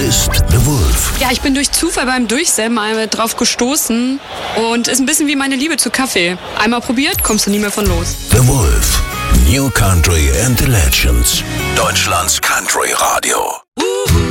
ist The Wolf. Ja, ich bin durch Zufall beim Durchsämmen einmal drauf gestoßen und ist ein bisschen wie meine Liebe zu Kaffee. Einmal probiert, kommst du nie mehr von los. The Wolf. New Country and the Legends. Deutschlands Country Radio.